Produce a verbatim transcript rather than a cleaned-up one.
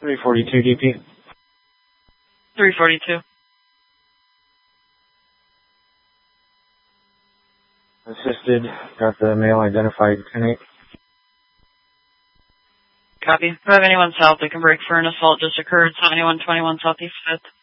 three forty-two D P. three forty-two. Assisted. Got the male identified ten eight. Copy. five anyone South, they can break for an assault just occurred. seventy-one twenty-one Southeast fifth.